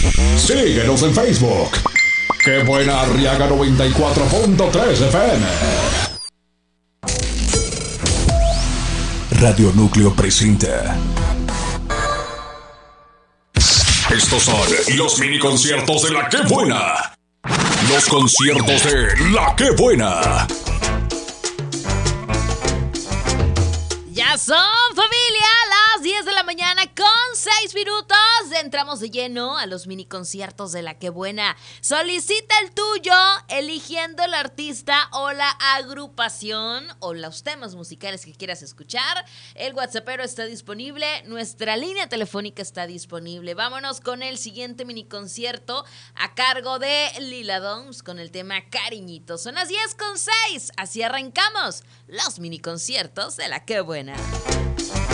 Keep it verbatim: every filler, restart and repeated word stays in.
Síguenos en Facebook. ¡Qué buena Arriaga noventa y cuatro punto tres F M! Radio Núcleo presenta. Estos son los mini conciertos de La Qué Buena. Los conciertos de La Qué Buena. Ya son, familia, las diez de la mañana con seis minutos. Entramos de lleno a los mini conciertos de La Qué Buena. Solicita el tuyo eligiendo el artista o la agrupación o los temas musicales que quieras escuchar. El WhatsAppero está disponible, nuestra línea telefónica está disponible. Vámonos con el siguiente mini concierto a cargo de Lila Downs con el tema Cariñito. Son las diez con seis, así arrancamos los mini conciertos de La Qué Buena.